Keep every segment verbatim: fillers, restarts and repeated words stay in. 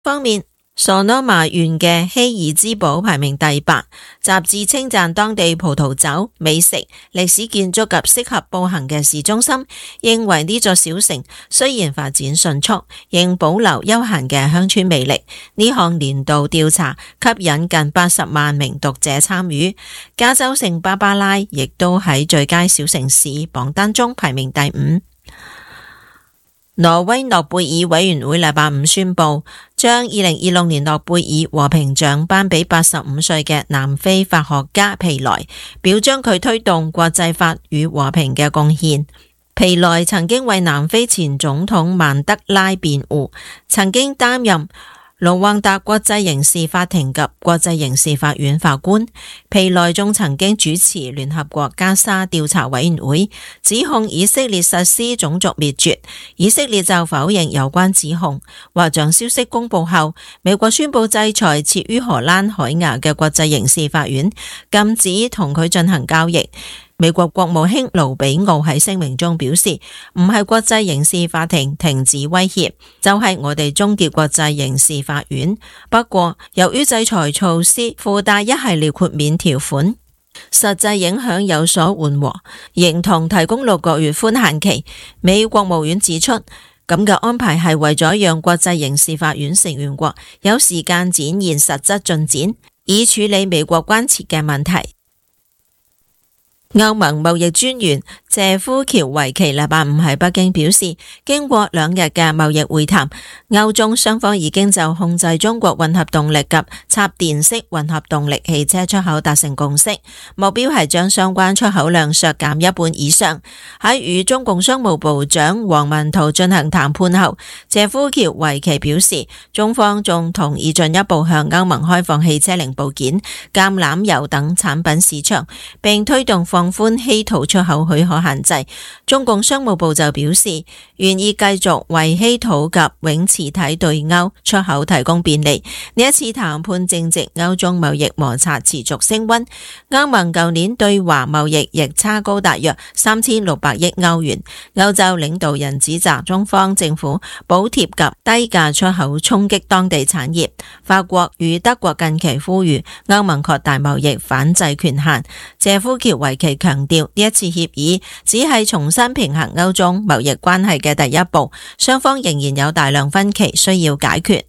方面，索諾馬縣嘅希爾茲堡排名第八，雜誌稱讚當地葡萄酒、美食、歷史建築及適合步行嘅市中心，認為呢座小城雖然發展迅速，仍保留悠閒嘅鄉村魅力。呢項年度調查吸引近八十萬名讀者參與。加州聖巴巴拉亦都喺最佳小城市榜單中排名第五。挪威諾貝爾委員會禮拜五宣布，將二零二六年諾貝爾和平獎頒俾八十五歲嘅南非法學家皮萊，表彰佢推動國際法與和平嘅貢獻。皮萊曾經為南非前總統曼德拉辯護，曾經擔任盧旺達國際刑事法庭及國際刑事法院法官。皮萊仲曾經主持聯合國加沙調查委員會，指控以色列實施種族滅絕。以色列就否認有關指控。或將消息公布後，美國宣布制裁設於荷蘭海牙嘅國際刑事法院，禁止同佢進行交易。美國國務卿盧比奧喺聲明中表示，唔係國際刑事法庭停止威脅，就係我哋終結國際刑事法院。不過，由於制裁措施附帶一系列豁免條款，實際影響有所緩和，認同提供六個月寬限期。美國務院指出，咁嘅安排係為咗讓國際刑事法院成員國有時間展現實質進展，以處理美國關切嘅問題。歐盟貿易專員謝夫喬維奇禮拜五喺北京表示，經過兩日嘅貿易會談，歐中雙方已經就控制中國混合動力及插電式混合動力汽車出口達成共識，目標係將相關出口量削減一半以上。喺與中共商務部長王文濤進行談判後，謝夫喬維奇表示，中方仲同意進一步向歐盟開放汽車零部件、橄欖油等產品市場，並推動放放寬稀土出口許可限制。中共商務部就表示，願意繼續為稀土及永磁體對歐出口提供便利。呢一次談判正值歐中貿易摩擦持續升溫，歐盟舊年對華貿易逆差高達約三千六百億歐元。歐洲領導人指責中方政府補貼及低價出口衝擊當地產業。法國與德國近期呼籲歐盟擴大貿易反制權限。謝夫喬維奇強調，呢一次協議只係重新平衡歐中貿易關係嘅第一步，雙方仍然有大量分歧需要解決。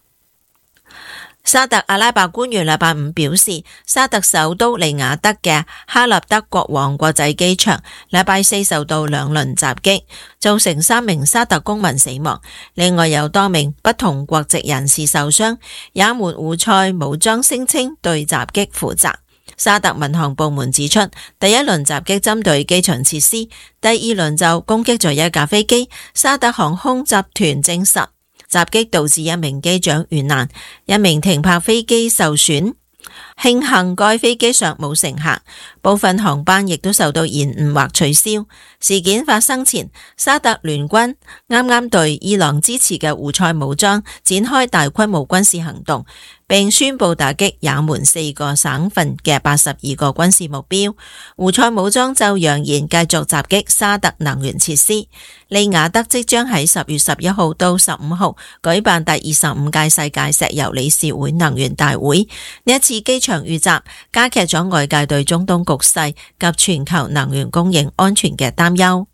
沙特阿拉伯官員禮拜五表示，沙特首都利雅得嘅哈立德國王國際機場禮拜四受到兩輪襲擊，造成三名沙特公民死亡，另外有多名不同國籍人士受傷。也門胡塞武裝聲稱對襲擊負責。沙特民航部門指出，第一輪襲擊針對機場設施，第二輪就攻擊咗一架飛機。沙特航空集團證實，襲擊導致一名機長遇難，一名停泊飛機受損。慶幸該飛機上冇乘客，部分航班亦都受到延誤或取消。事件發生前，沙特聯軍啱啱對伊朗支持嘅胡塞武裝展開大規模軍事行動，並宣布打擊也門四個省份嘅八十二個軍事目標。胡塞武裝就揚言繼續襲擊沙特能源設施。利雅得即將喺十月十一號到十五號舉辦第二十五屆世界石油理事會能源大會。呢一次機場遇襲加劇咗外界對中東局勢及全球能源供應安全嘅擔憂。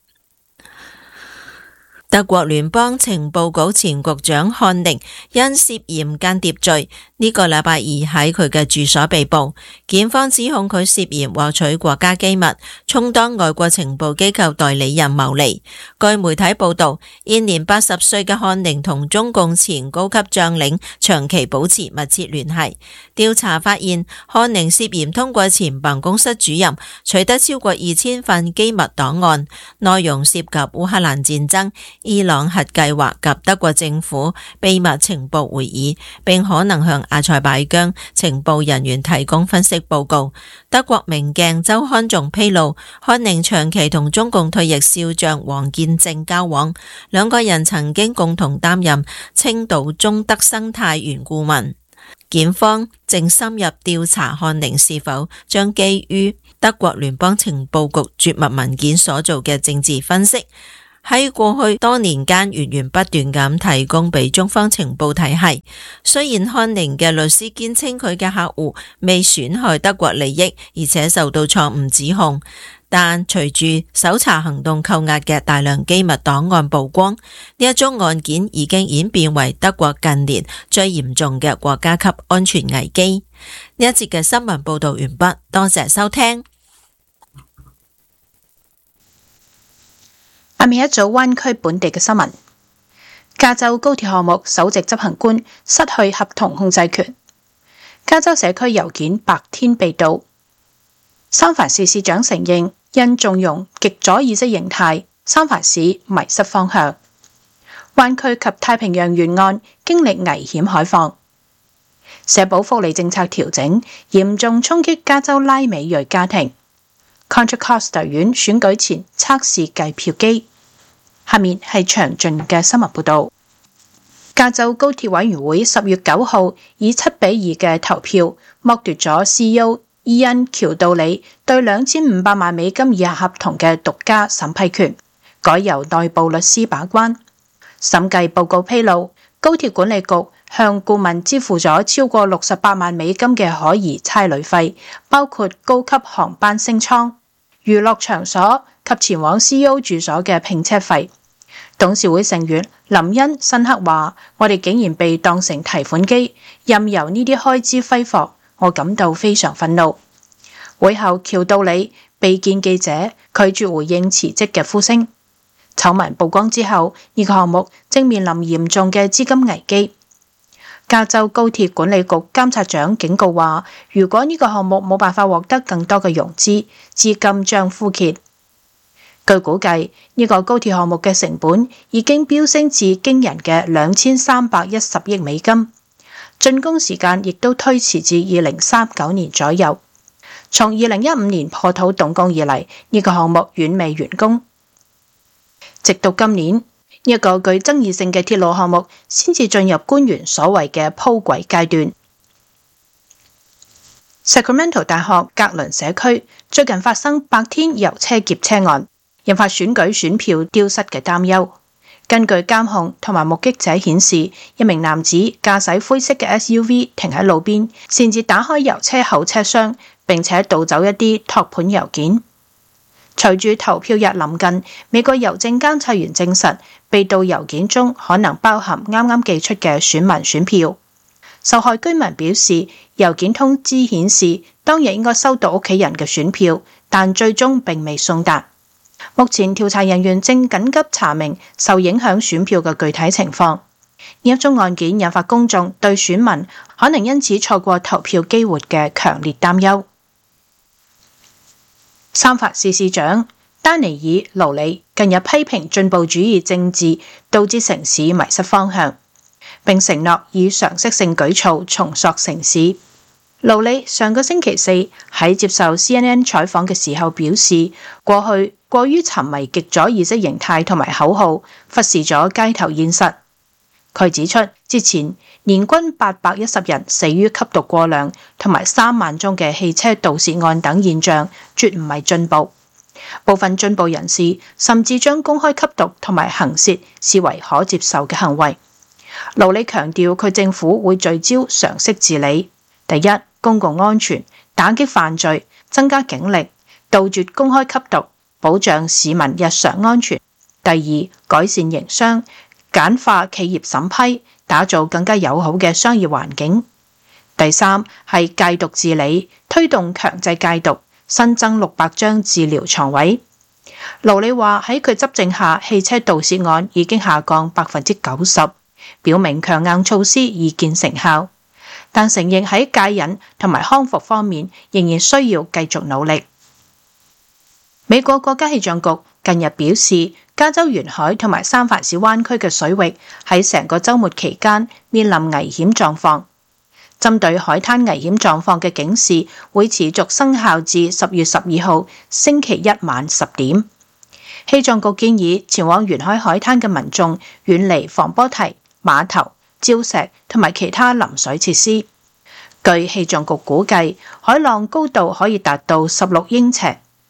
德國聯邦情報局前局長漢寧因涉嫌間諜罪，呢、這個禮拜二喺佢嘅住所被捕，檢方指控佢涉嫌獲取國家機密，充當外國情報機構代理人牟利。據媒體報道，現年八十歲嘅漢寧同中共前高級將領長期保持密切聯繫。調查發現，漢寧涉嫌通過前辦公室主任取得超過二千份機密檔案，內容涉及烏克蘭戰爭、伊朗核計劃及德國政府秘密情報會議，並可能向阿塞拜疆情報人員提供分析報告。德國明鏡周刊仲披露，漢寧長期同中共退役少將王建正交往，兩個人曾經共同擔任青島中德生態園顧問。檢方正深入調查漢寧是否將基於德國聯邦情報局絕密文件所做嘅政治分析， 喺過去多年間源源不斷咁提供俾中方情報體系。雖然漢寧嘅律師堅稱佢嘅客戶未損害德國利益，而且受到錯誤指控，但隨住搜查行動扣押嘅大量機密檔案曝光，呢一宗案件已經演變為德國近年最嚴重嘅國家級安全危機。呢一節嘅新聞報道完畢，多謝收聽。 下面一組灣區本地嘅新聞：加州高鐵項目首席執行官失去合同控制權；加州社區郵件白天被盜；三藩市市長承認因縱容極左意識形態，三藩市迷失方向；灣區及太平洋沿岸經歷危險海況；社保福利政策調整嚴重衝擊加州拉美裔家庭；Contra Costa 縣選舉前測試計票機。下面係詳盡嘅新聞報道。加州高鐵委員會十月九號以七比二嘅投票剝奪咗 C E O 伊恩喬道理對兩千五百萬美金以下合同嘅獨家審批權，改由內部律師把關。審計報告披露，高鐵管理局向顧問支付咗超過六十八萬美金嘅可疑差旅費，包括高級航班升艙、娛樂場所及前往 C E O 住所嘅拼車費。董事會成員林恩辛克話：我哋竟然被當成提款機，任由呢啲開支揮霍，我感到非常憤怒。會後，喬道理被見記者拒絕回應辭職嘅呼聲。醜聞曝光之後，呢個項目正面臨嚴重嘅資金危機。加州高鐵管理局監察長警告話：如果呢個項目冇辦法獲得更多嘅融資，資金將枯竭。據估計，呢個高鐵項目嘅成本已經飆升至驚人嘅兩千三百一十億美金，竣工時間亦都推遲至二零三九年左右。從二零一五年破土動工以嚟，呢個項目遠未完工，直到今年，呢個具爭議性嘅鐵路項目先至進入官員所謂嘅鋪軌階段。Sacramento 大學格倫社區最近發生白天郵車劫車案，引發選舉選票丟失嘅擔憂。根據監控同埋目擊者顯示，一名男子駕駛灰色嘅 S U V 停喺路邊，擅自打開郵車後車廂，並且盜走一啲托盤郵件。隨住投票日臨近，美國郵政監察員證實，被盜郵件中可能包含啱啱寄出嘅選民選票。受害居民表示，郵件通知顯示當日應該收到屋企人嘅選票，但最終並未送達。目前調查人員正緊急查明受影響選票嘅具體情況。呢一宗案件引發公眾對選民可能因此錯過投票機會嘅強烈擔憂。三藩市市長丹尼爾勞里近日批評進步主義政治導致城市迷失方向，並承諾以常識性舉措重塑城市。勞里上個星期四喺接受 C N N 採訪嘅時候表示，過去過於沉迷極左意識形態同埋口號，忽視咗街頭現實。佢指出，之前年均八百一十人死於吸毒過量同埋三萬宗嘅汽車盜竊案等現象，絕唔係進步。部分進步人士甚至將公開吸毒同埋行竊視為可接受嘅行為。勞里強調，佢政府會聚焦常識治理：第一，公共安全，打擊犯罪，增加警力，杜絕公開吸毒，保障市民日常安全；第二，改善營商，簡化企業審批，打造更加友好嘅商業環境；第三，係戒毒治理，推動強制戒毒，新增六百張治療床位。勞里話喺佢執政下，汽車盜竊案已經下降百分之九十，表明強硬措施已見成效，但承認喺戒癮同埋康復方面仍然需要繼續努力。美國國家氣象局近日表示，加州沿海同埋三藩市灣區嘅水域喺成個週末期間面臨危險狀況。針對海灘危險狀況嘅警示會持續生效至十月十二號星期一晚十點。氣象局建議前往沿海海灘嘅民眾遠離防波堤、碼頭、礁石同埋其他臨水設施。據氣象局估計，海浪高度可以達到十六英尺。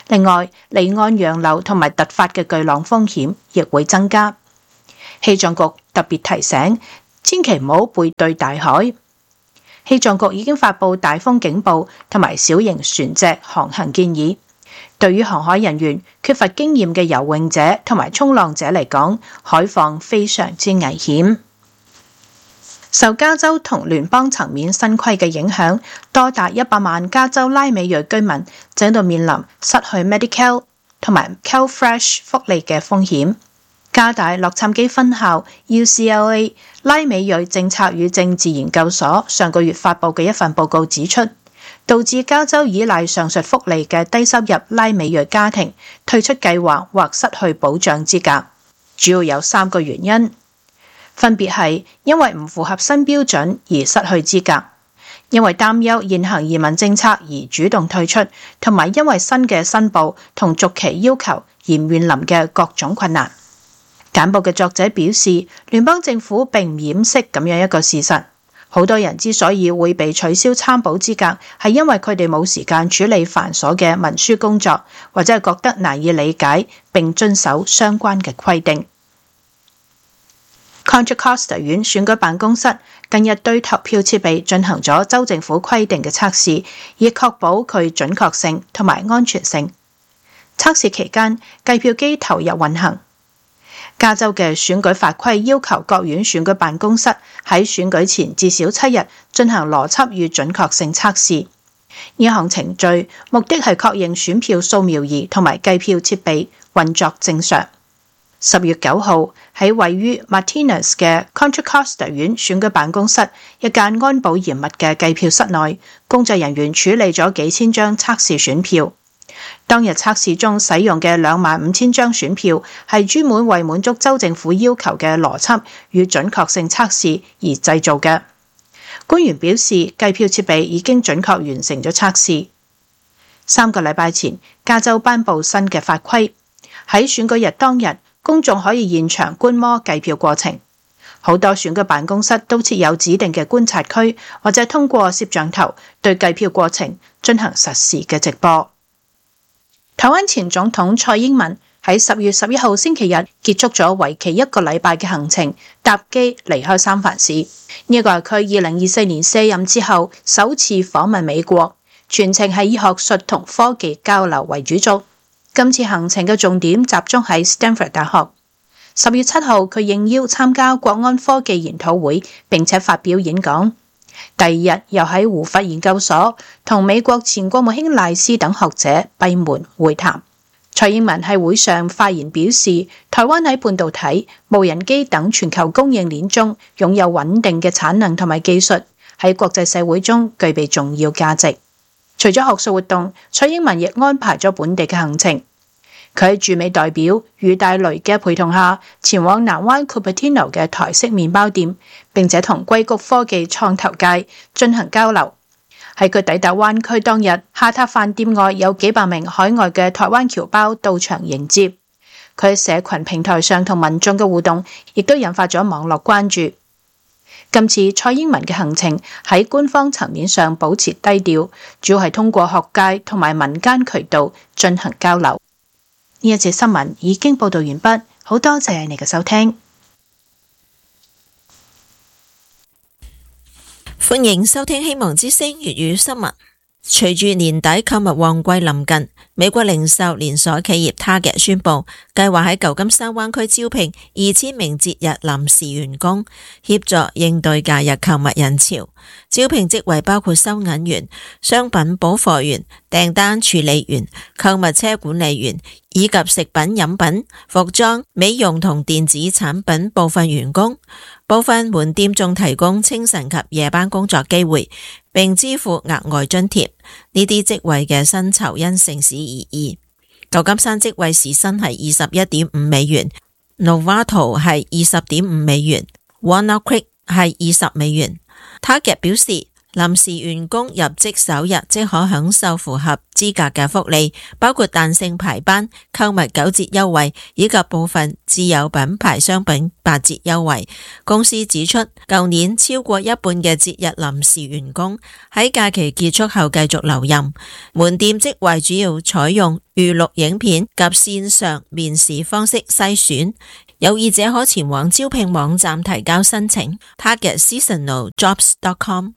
另外，離岸洋流同埋突發嘅巨浪風險亦會增加。氣象局特別提醒，千祈唔好背對大海。氣象局已經發布大風警報同埋小型船隻航行建議。對於航海人員、缺乏經驗嘅游泳者同埋衝浪者嚟講，海況非常之危險。受加州同聯邦層面新規嘅影響，多達一百萬加州拉美裔居民正喺度面臨失去 Medi-Cal 同埋 CalFresh 福利嘅風險。加大洛杉磯分校 U C L A 拉美裔政策與政治研究所上個月發布嘅一份報告指出，導致加州依賴上述福利嘅低收入拉美裔家庭退出計劃或失去保障資格，主要有三個原因，分別係因為唔符合新標準而失去資格，因為擔憂現行移民政策而主動退出，同埋因為新嘅申報同續期要求而面臨嘅各種困難。簡報嘅作者表示，聯邦政府並唔掩飾咁樣一個事實，好多人之所以會被取消參保資格，係因為佢哋冇時間處理繁瑣嘅文書工作，或者係覺得難以理解並遵守相關嘅規定。Contra Costa 縣選舉辦公室近日對投票設備進行咗州政府規定嘅測試，以確保佢準確性同埋安全性。測試期間，計票機投入運行。加州嘅選舉法規要求各縣選舉辦公室喺選舉前至少七日進行邏輯與準確性測試。呢項程序目的係確認選票掃描儀同埋計票設備運作正常。十月九號喺位於 Martinez 嘅 Contra Costa 縣選舉辦公室一間安保嚴密嘅計票室內，工作人員處理咗幾千張測試選票。當日測試中使用嘅兩萬五千張選票係專門為滿足州政府要求嘅邏輯與準確性測試而製造嘅。官員表示，計票設備已經準確完成咗測試。三個禮拜前，加州頒布新嘅法規，喺選舉日當日，公眾可以現場觀摩計票過程。好多選舉辦公室都設有指定嘅觀察區，或者通過攝像頭對計票過程進行實時嘅直播。台灣前總統蔡英文喺十月十一號星期日結束咗為期一個禮拜嘅行程，搭機離開三藩市。呢個係佢二零二四年卸任之後首次訪問美國，全程係以學術同科技交流為主軸。今次行程嘅重點集中喺 Stanford 大學。十月七號，佢應邀參加國安科技研討會，並且發表演講。第二日又喺胡佛研究所同美國前國務卿賴斯等學者閉門會談。蔡英文喺會上發言表示，台灣喺半導體、無人機等全球供應鏈中擁有穩定嘅產能同埋技術，喺國際社會中具備重要價值。除咗學術活動，蔡英文亦安排咗本地嘅行程。佢喺駐美代表余大雷嘅陪同下，前往南灣 Cupertino 嘅台式麵包店，並且同硅谷科技創投界進行交流。喺佢抵達灣區當日，下榻飯店外有幾百名海外嘅台灣僑胞到場迎接。佢喺社群平台上同民眾嘅互動，亦都引發咗網絡關注。今次蔡英文嘅行程喺官方層面上保持低調，主要係通過學界同埋民間渠道進行交流。呢一節新聞已經報道完畢，好多謝你嘅收聽。 歡迎收聽希望之聲粵語新聞。隨住年底購物旺季臨近，美國零售連鎖企業 Target 宣布，計劃喺舊金山灣區招聘二千名節日臨時員工，協助應對假日購物人潮。招聘職位包括收銀員、商品補貨員、訂單處理員、購物車管理員，以及食品飲品、服裝、美容同電子產品部分員工。部分門店仲提供清晨及夜班工作機會，並支付額外津貼。呢啲職位嘅薪酬因城市而異。舊金山職位時薪係二十一點五美元 ，Novato 係二十點五美元 ，Walnut Creek 係二十美元。Target 表示， 臨時員工入職首日即可享受符合資格嘅福利，包括彈性排班、購物九折優惠以及部分自有品牌商品八折優惠。公司指出，舊年超過一半嘅節日臨時員工喺假期結束後繼續留任。門店職位主要採用預錄影片及線上面試方式篩選，有意者可前往招聘網站提交申請 target seasonal jobs dot com。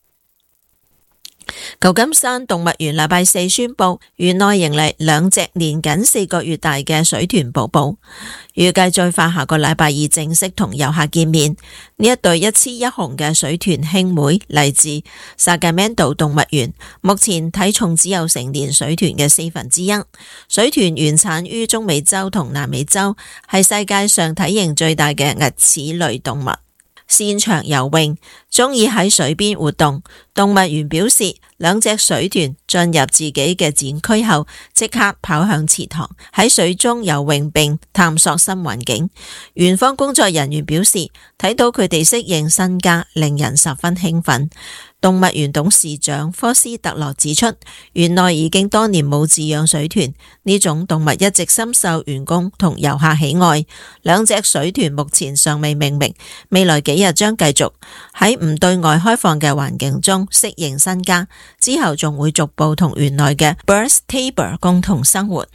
舊金山動物園禮拜四宣布，園內迎嚟兩隻年僅四個月大嘅水豚寶寶，預計最快下個禮拜二正式同遊客見面。呢一對一雌一雄嘅水豚兄妹嚟自 Sacramento 動物園，目前體重只有成年水豚嘅四分之一。水豚原產於中美洲同南美洲，係世界上體型最大嘅齧齒類動物。擅長游泳，中意喺水邊活動。動物園表示，兩隻水豚進入自己嘅展區後，即刻跑向池塘，喺水中游泳並探索新環境。園方工作人員表示，睇到佢哋適應新家，令人十分興奮。動物園董事長科斯特羅指出，園內已經多年冇飼養水豚，呢種動物一直深受員工同遊客喜愛。兩隻水豚目前尚未命名，未來幾日將繼續喺唔對外開放嘅環境中適應新家，之後仲會逐步同園內嘅 Birds Table 共同生活。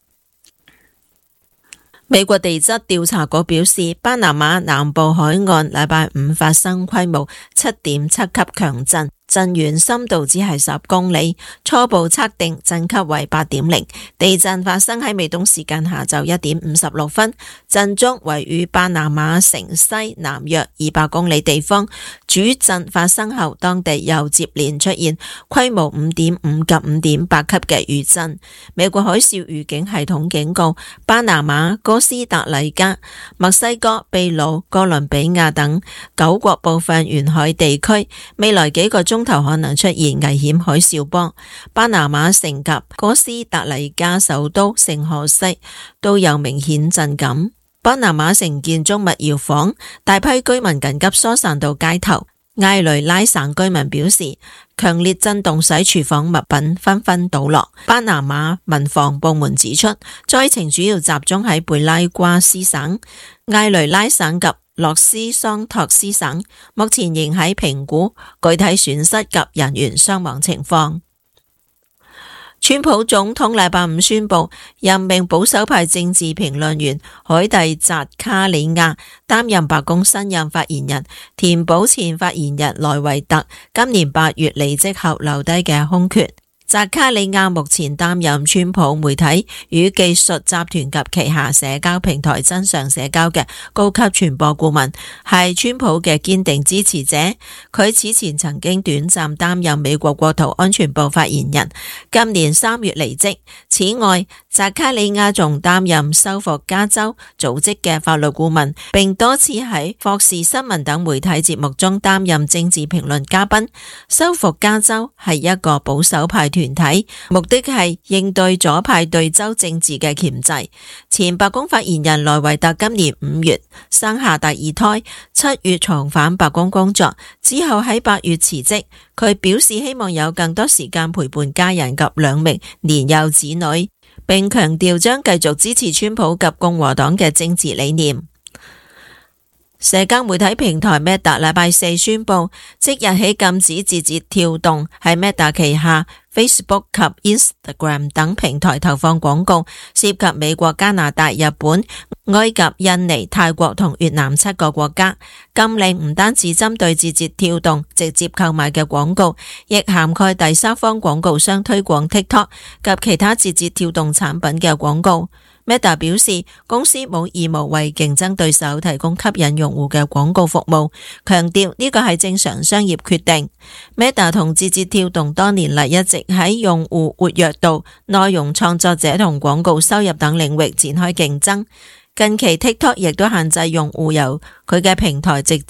美國地質調查局表示，巴拿馬南部海岸禮拜五發生規模七點七級強震，震源深度只係十公里，初步測定震級為八點零。地震發生喺美東時間下晝一點五十六分，震中位於巴拿馬城西南約二百公里地方。主震發生後，當地又接連出現規模五點五及五點八級嘅餘震。美國海嘯預警系統警告巴拿馬、哥斯達黎加、墨西哥、秘魯、哥倫比亞等九國部分沿海地區，未來幾個鐘頭可能出現危險海嘯波。巴拿馬城及哥斯達黎加首都聖荷西都有明顯震感。巴拿馬城建築物搖晃，大批居民緊急疏散到街頭。埃雷拉省居民表示，強烈震動使廚房物品紛紛倒落。巴拿馬民防部門指出，災情主要集中喺貝拉瓜斯省、埃雷拉省及洛斯桑托斯省，目前仍喺評估具體損失及人員傷亡情況。川普總統禮拜五宣布任命保守派政治評論員海蒂扎卡里亞擔任白宮新任發言人，填補前發言人萊維特今年八月離職後留低嘅空缺。扎卡里亞目前擔任川普媒體與技術集團及旗下社交平台真相社交嘅高級傳播顧問，係川普嘅堅定支持者。佢此前曾經短暫擔任美國國土安全部發言人，今年三月離職。此外，扎卡里亞仲擔任收復加州組織嘅法律顧問，並多次喺霍士新聞等媒體節目中擔任政治評論嘉賓。收復加州係一個保守派團體，目的係應對左派對州政治嘅鉗制。前白宮發言人萊維特今年五月生下第二胎，七月重返白宮工作，之後喺八月辭職。佢表示希望有更多時間陪伴家人及兩名年幼子女，並強調將繼續支持川普及共和黨嘅政治理念。社交媒體平台 Meta 禮拜四宣布，即日起禁止字節跳動喺 Meta 旗下 Facebook 及 Instagram 等平台投放廣告，涉及美國、加拿大、日本、埃及、印尼、泰國同越南七個國家。禁令唔單止針對字節跳動直接購買嘅廣告，亦涵蓋第三方廣告商推廣 TikTok 及其他字節跳動產品嘅廣告。Meta 表示，公司冇義務為競爭對手提供吸引用戶嘅廣告服務，強調呢個係正常商業決定。Meta 同字節跳動多年嚟一直喺用戶活躍度、內容創作者同廣告收入等領域展開競爭。近期 TikTok 亦都限制用戶由佢嘅平台直接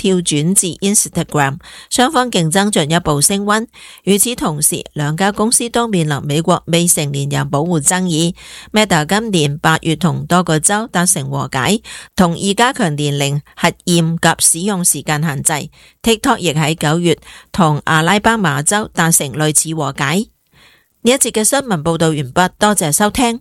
跳轉至 Instagram， 雙方競爭進一步升溫。與此同時，兩家公司都面臨美國未成年人保護爭議。Meta 今年八月同多個州達成和解，同意加強年齡核驗及使用時間限制。TikTok 亦喺九月同阿拉巴馬州達成類似和解。呢一節嘅新聞報道完畢，多謝收聽。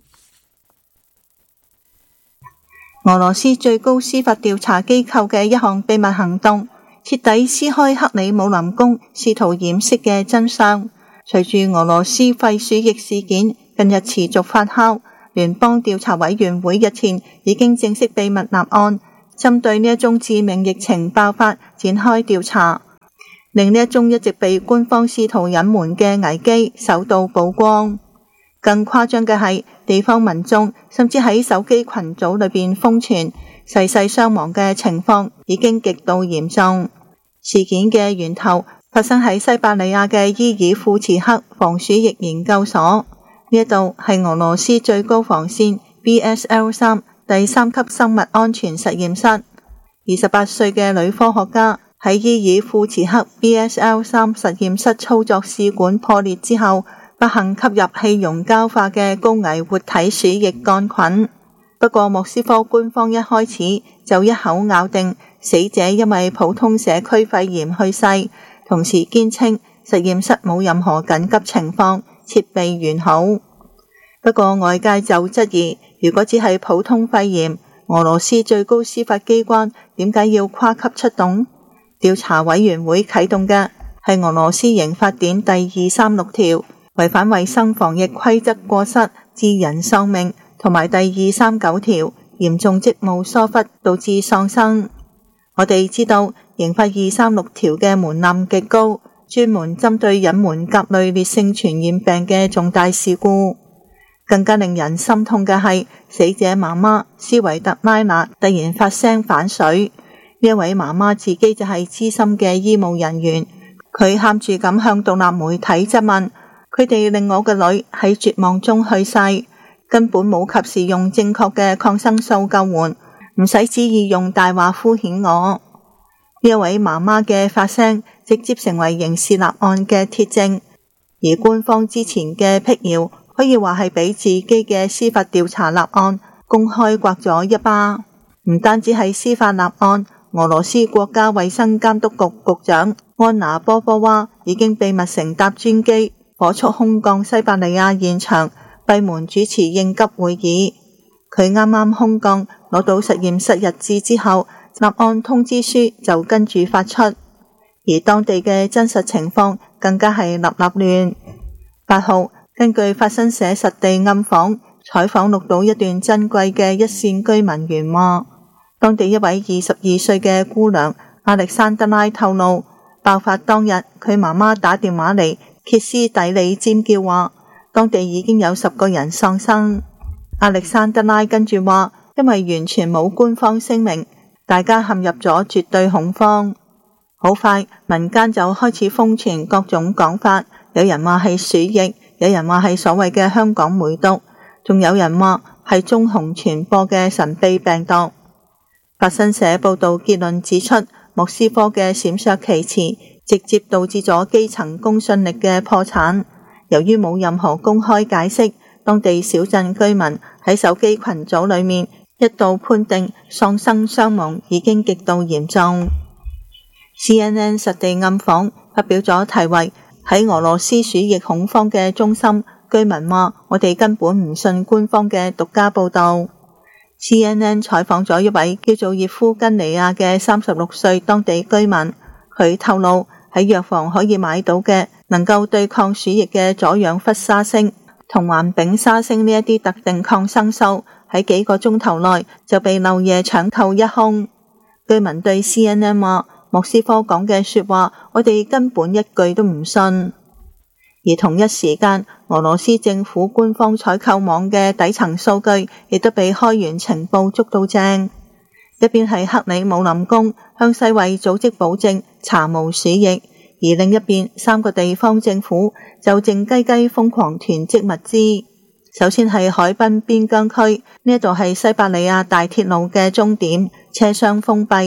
俄羅斯最高司法調查機構嘅一項秘密行動，徹底撕開克里姆林宮試圖掩飾嘅真相。隨住俄羅斯廢鼠疫事件近日持續發酵，聯邦調查委員會日前已經正式秘密立案，針對呢一宗致命疫情爆發展開調查，令呢一宗一直被官方試圖隱瞞嘅危機首度曝光。更誇張嘅係，地方民眾甚至喺手機群組裏邊瘋傳逝世傷亡嘅情況已經極度嚴重。事件嘅源頭發生喺西伯利亞嘅伊爾庫茨克防鼠疫研究所，呢一度係俄羅斯最高防線 B S L 三 第三級生物安全實驗室。二十八歲嘅女科學家喺伊爾庫茨克 B S L 三 實驗室操作試管破裂之後，不幸吸入氣溶膠化嘅高危活體鼠疫桿菌。不過莫斯科官方一開始就一口咬定死者因為普通社區肺炎去世，同時堅稱實驗室冇任何緊急情況，設備完好。不過外界就質疑，如果只係普通肺炎，俄羅斯最高司法機關點解要跨級出動？調查委員會啟動嘅係俄羅斯刑法典第二三六條，違反衛生防疫規則過失致人喪命，同埋第二三九條嚴重職務疏忽導致喪生。我哋知道刑法二三六條嘅門檻極高，專門針對隱瞞甲類烈性傳染病嘅重大事故。更加令人心痛嘅係，死者媽媽斯維特拉娜突然發聲反水。呢一位媽媽自己就係資深嘅醫務人員，佢喊住咁向獨立媒體質問，佢哋令我嘅女喺絕望中去世，根本冇及時用正確嘅抗生素救援，唔使旨意用大話敷衍我。呢一位媽媽嘅發聲直接成為刑事立案嘅鐵證，而官方之前嘅辟謠可以話係俾自己嘅司法調查立案公開刮咗一巴。唔單止係司法立案，俄羅斯國家衛生監督局局長安娜波波娃已經秘密乘搭專機火速空降西伯利亞現場，閉門主持應急會議。佢啱啱空降攞到實驗室日誌之後，立案通知書就跟住發出，而當地嘅真實情況更加係立立亂。八號，根據法新社實地暗訪採訪錄到一段珍貴嘅一線居民原話，當地一位二十二歲嘅姑娘亞歷山德拉透露，爆發當日佢媽媽打電話嚟歇斯底里尖叫話，當地已經有十個人喪生。亞歷山德拉跟住話，因為完全冇官方聲明，大家陷入咗絕對恐慌。好快民間就開始瘋傳各種講法，有人話係鼠疫，有人話係所謂嘅香港梅毒，仲有人話係中紅傳播嘅神秘病毒。法新社報道結論指出，莫斯科嘅閃爍其詞直接導致咗基層公信力嘅破產。由於冇任何公開解釋，當地小鎮居民喺手機群組裏面一度判定喪生傷亡已經極度嚴重。C N N 實地暗訪發表咗題為喺俄羅斯鼠疫恐慌嘅中心，居民話我哋根本唔信官方嘅獨家報道。C N N 採訪咗一位叫做葉夫根尼亞嘅三十六歲當地居民，佢透露喺藥房可以買到嘅能夠對抗鼠疫嘅左氧氟沙星同環丙沙星呢一啲特定抗生素喺幾個鐘頭內就被漏夜搶購一空。居民對 C N N 話，莫斯科講嘅說話我哋根本一句都唔信。而同一時間，俄羅斯政府官方採購網嘅底層數據亦都被開源情報捉到正。一邊係克里姆林宮向世衛組織保證查無鼠疫，而另一邊三個地方政府就靜雞雞瘋狂囤積物資。首先係海濱邊疆區，呢一度係西伯利亞大鐵路嘅終點，車廂封閉，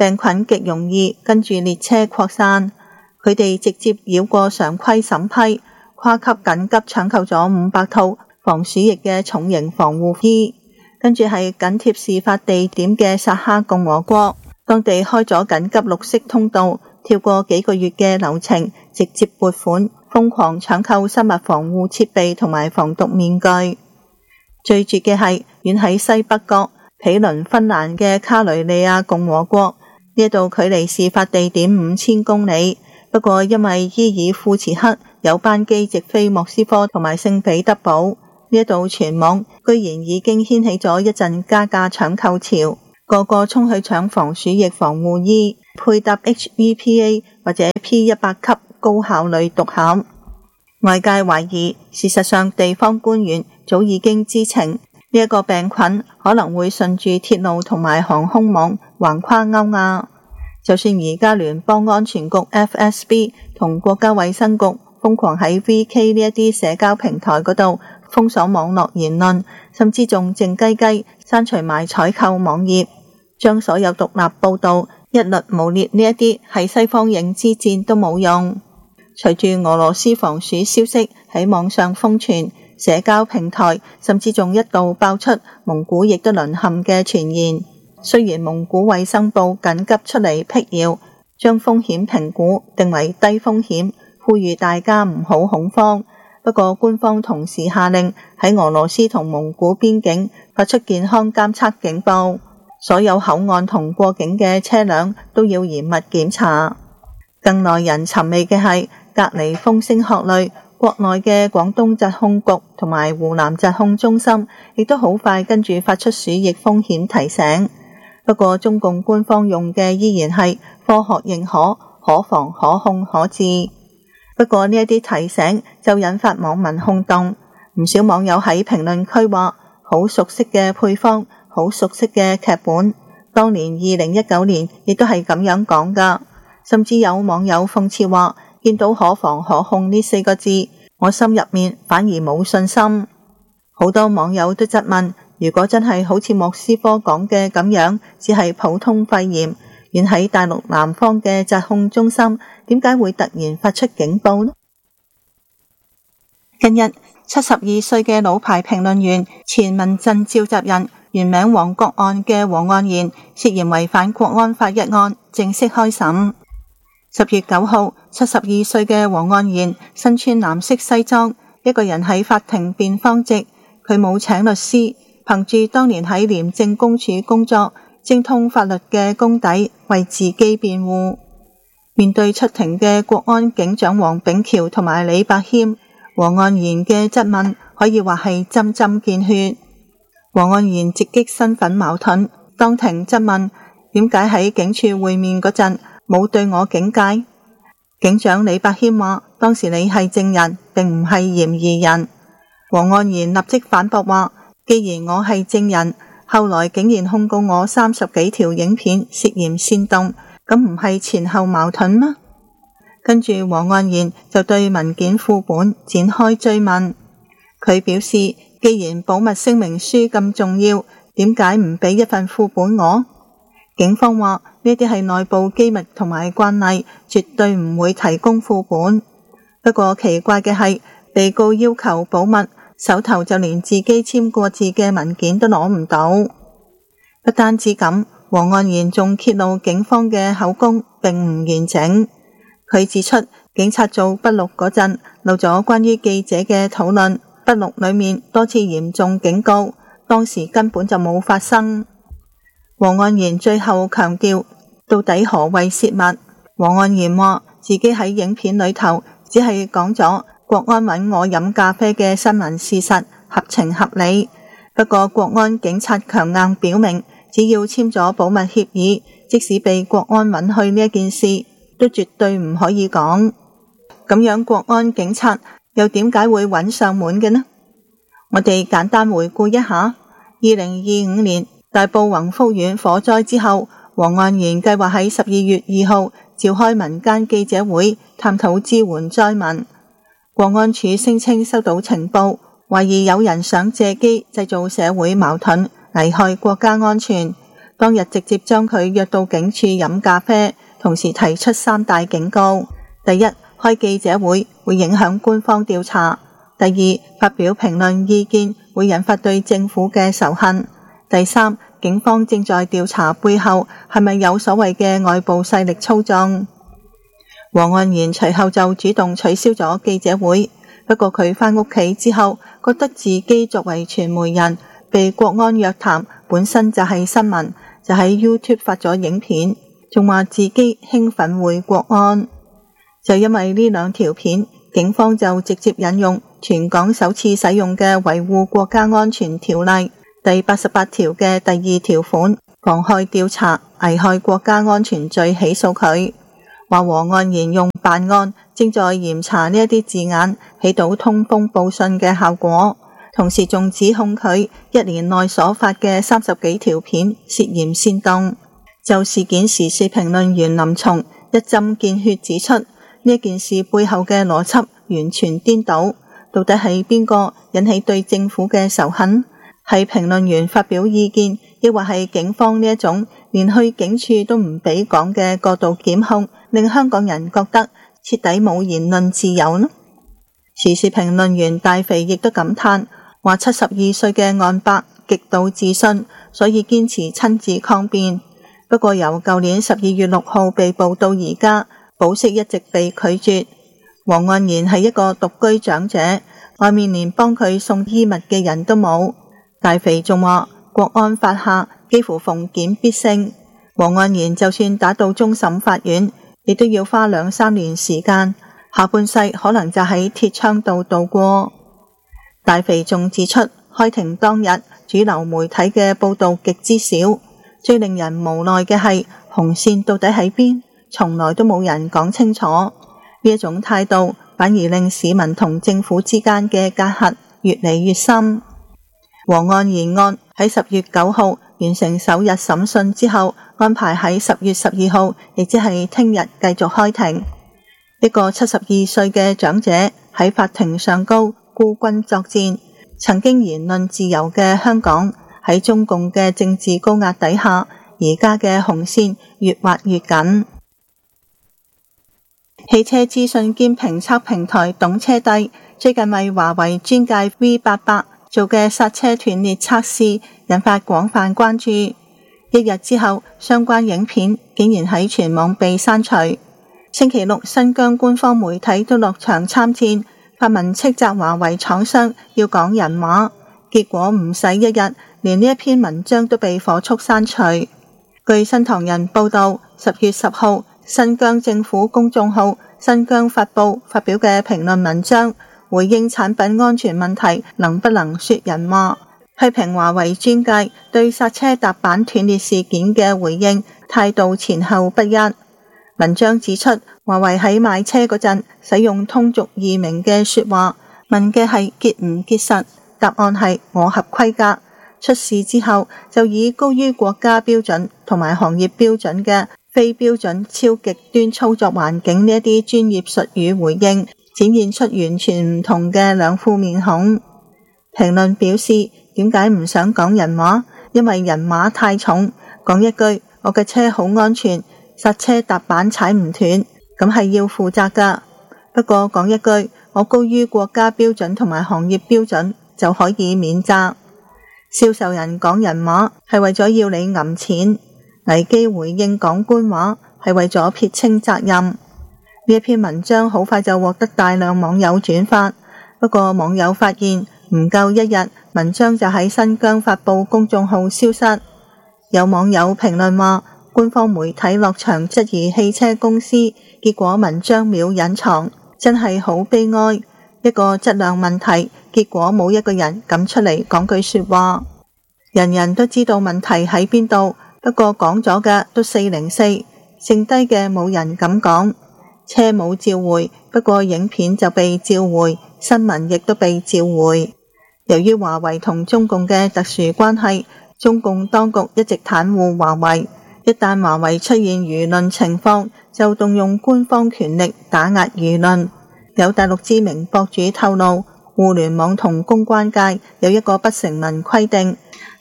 病菌極容易跟住列車擴散，佢哋直接繞過常規審批，跨級緊急搶購咗五百套防鼠疫嘅重型防護衣。跟住係緊貼事發地點嘅薩哈共和國，當地開咗緊急綠色通道，跳過幾個月嘅流程，直接撥款瘋狂搶購生物防護設備同埋防毒面具。最絕嘅係遠喺西北角毗鄰芬蘭嘅卡雷利亞共和國，呢度距離事發地點五千公里，不過因為伊爾庫茨克有班機直飛莫斯科同埋聖彼得堡，呢度全網居然已經掀起咗一陣加價搶購潮，個個衝去搶防鼠疫防護衣，配搭 H E P A 或者 P 一百級高效率毒盒。外界懷疑，事實上地方官員早已經知情，呢一個病菌可能會順住鐵路同埋航空網橫跨歐亞。就算而家聯邦安全局 F S B 同國家衛生局瘋狂喺 V K 呢一啲社交平台嗰度封鎖網絡言論，甚至仲靜雞雞刪除埋採購網頁，將所有獨立報道一律誣衊，呢一啲係西方認知戰都冇用。隨住俄羅斯防鼠消息喺網上瘋傳，社交平台甚至仲一度爆出蒙古亦都淪陷嘅傳言。雖然蒙古衛生部緊急出嚟闢謠，將風險評估定為低風險，呼籲大家唔好恐慌。不過官方同時下令喺俄羅斯同蒙古邊境發出健康監測警報，所有口岸同過境嘅車輛都要嚴密檢查。更耐人尋味嘅係，隔離風聲鶴唳，國內嘅廣東疾控局同埋湖南疾控中心亦都好快跟住發出鼠疫風險提醒。不過中共官方用嘅依然係科學認可、可防可控可治。不過呢一啲提醒就引發網民轟動，唔少網友喺評論區話好熟悉嘅配方，好熟悉嘅劇本，當年二零一九年亦都係咁樣講㗎。甚至有網友諷刺話，見到可防可控呢四個字，我心入面反而冇信心。好多網友都質問，如果真係好似莫斯科講嘅咁樣，只係普通肺炎，遠喺大陸南方嘅疾控中心點解會突然發出警報呢？近日七十二歲嘅老牌評論員、前民陣召集人原名黃國岸嘅黃岸然涉嫌違反國安法一案正式開審。十月九號，七十二歲嘅黃岸然身穿藍色西裝，一個人喺法庭辯方席，佢冇請律師，憑住當年喺廉政公署工作、精通法律嘅功底為自己辯護。面對出庭嘅國安警長黃炳橋同埋李伯謙，黃岸然嘅質問可以話係針針見血。黃岸然直擊身份矛盾，當庭質問點解喺警署會面嗰陣冇對我警戒。警長李伯謙話當時你係證人，並唔係嫌疑人。黃岸然立即反駁話，既然我係證人，後來竟然控告我三十幾條影片涉嫌煽動，咁唔係前後矛盾嗎？跟住黃岸然就對文件副本展開追問，佢表示既然保密聲明書咁重要，點解唔俾一份副本我？警方話呢啲係內部機密同埋慣例，絕對唔會提供副本。不過奇怪嘅係，被告要求保密，手頭就連自己簽過字嘅文件都攞唔到。不單止咁，黃岸然仲揭露警方嘅口供並唔完整。佢指出，警察做筆錄嗰陣漏咗關於記者嘅討論，筆錄裏面多次嚴重警告，當時根本就冇發生。黃岸然最後強調，到底何謂泄密？黃岸然話自己喺影片裏頭只係講咗國安揾我飲咖啡嘅新聞事實，合情合理。不過國安警察強硬表明，只要簽咗保密協議，即使被國安允許呢一件事，都絕對唔可以講。咁樣國安警察又點解會揾上門嘅呢？我哋簡單回顧一下，二零二五年大埔宏福苑火災之後，黃岸然計劃喺十二月二號召開民間記者會，探討支援災民。國安處聲稱收到情報，懷疑有人想借機製造社會矛盾，危害國家安全。 當日直接將佢約到警署飲咖啡，同時提出三大警告：第一，開記者會會影響官方調查；第二，發表評論意見會引發對政府嘅仇恨；第三，警方正在調查背後係咪有所謂嘅外部勢力操縱。黃岸然隨後就主動取消咗記者會，不過佢返屋企之後，覺得自己作為傳媒人被國安約談，本身就係新聞，就喺 YouTube 發咗影片，仲話自己興奮回國安。就因為呢兩條片，警方就直接引用全港首次使用嘅維護國家安全條例第八十八條嘅第二條款，妨害調查危害國家安全罪起訴佢，話黃岸然用辦案正在嚴查呢一啲字眼，起到通風報信嘅效果，同時仲指控佢一年內所發嘅三十幾條片涉嫌煽動。就事件時事評論員林松一針見血指出，呢件事背後嘅邏輯完全顛倒，到底係邊個引起對政府嘅仇恨？係評論員發表意見，抑或係警方呢一種連去警署都唔俾講嘅過度檢控，令香港人覺得徹底冇言論自由呢？時事評論員大肥亦都感嘆，話七十二歲嘅岸伯極度自信，所以堅持親自抗辯。不過由舊年十二月六號被捕到而家，保釋一直被拒絕。黃岸然係一個獨居長者，外面連幫佢送衣物嘅人都冇。大肥仲話國安法下幾乎逢檢必勝，黃岸然就算打到終審法院，亦都要花兩三年時間，下半世可能就喺鐵窗度度過。大肥仲指出，開庭當日主流媒體嘅報道極之少，最令人無奈嘅係紅線到底喺邊，從來都冇人講清楚。呢一種態度反而令市民同政府之間嘅隔閡越嚟越深。黃岸然案喺十月九號完成首日審訊之後，安排喺十月十二號，亦即係聽日繼續開庭。一個七十二歲嘅長者喺法庭上高孤軍作戰，曾經言論自由嘅香港喺中共嘅政治高壓底下，而家嘅紅線越畫越緊。汽車資訊兼評測平台懂車帝最近為華為專界 V 八百做嘅剎車斷裂測試引發廣泛關注，一日之後相關影片竟然喺全網被刪除。星期六新疆官方媒體都落場參戰，發文斥責華為廠商要講人話，結果唔使一日，連呢一篇文章都被火速刪除。據新唐人報道，十月十號新疆政府公眾號新疆發佈發表嘅評論文章，回應產品安全問題能不能說人話，批評華為專界對剎車踏板斷裂事件嘅回應態度前後不一。文章指出，華為喺賣車嗰陣使用通俗易明嘅說話，問嘅係結唔結實，答案係我合規格。出事之後就以高於國家標準同埋行業標準嘅非標準超極端操作環境呢一啲專業術語回應，展現出完全唔同嘅兩副面孔。評論表示，點解唔想講人話？因為人馬太重，講一句我嘅車好安全，剎車踏板踩唔斷，咁係要負責噶。不過講一句我高於國家標準同埋行業標準就可以免責。銷售人講人話係為咗要你揞錢，危機回應講官話係為咗撇清責任。呢一篇文章好快就獲得大量網友轉發，不過網友發現唔夠一日，文章就喺新疆發佈公眾號消失。有網友評論話，官方媒體落場質疑汽車公司，結果文章秒隱藏，真係好悲哀。一個質量問題，結果冇一個人敢出嚟講句說話。人人都知道問題喺邊度，不過講咗嘅都四零四，剩低嘅冇人敢講。車冇召回，不過影片就被召回，新聞亦都被召回。由於華為同中共嘅特殊關係，中共當局一直袒護華為，一旦華為出現輿論情況，就動用官方權力打壓輿論。有大陸知名博主透露，互聯網同公關界有一個不成文規定，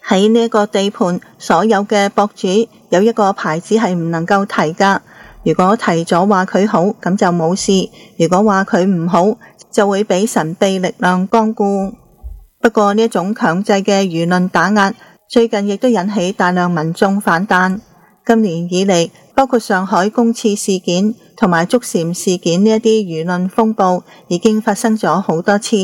喺呢個地盤，所有嘅博主有一個牌子係唔能夠提㗎。如果提咗話佢好，咁就冇事；如果話佢唔好，就會俾神秘力量光顧。不過呢一種強制嘅輿論打壓，最近亦都引起大量民眾反彈。今年以嚟，包括上海公廁事件同埋竹禪事件呢一啲輿論風暴，已經發生咗好多次。